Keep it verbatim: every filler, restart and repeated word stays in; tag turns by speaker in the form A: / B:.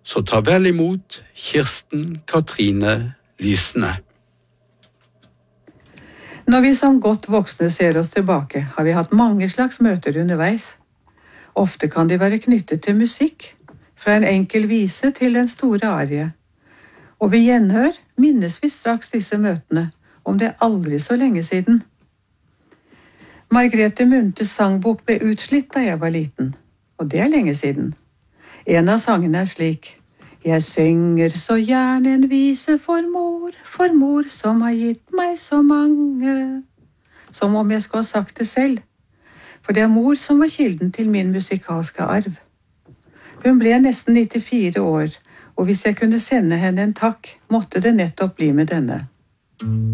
A: Så ta vel imot Kirsten Katrine Lysne.
B: Når vi som godt voksne ser oss tilbake, har vi hatt mange slags møter underveis. Ofte kan de være knyttet til musikk, fra en enkel vise til en store arie. Og ved gjenhør minnes vi straks disse møtene, om det aldri så lenge siden. Margrethe Munthes sangbok ble utslitt da jeg var liten, og det er lenge siden. En av sangene er slik: Jeg synger så gjerne en vise for mor, for mor som har gitt meg så mange. Som om jeg skulle ha sagt det selv, for det er mor som var kilden til min musikalske arv. Hun ble nesten nittifire år, og hvis jeg kunne sende henne en takk, måtte det nettopp bli med denne.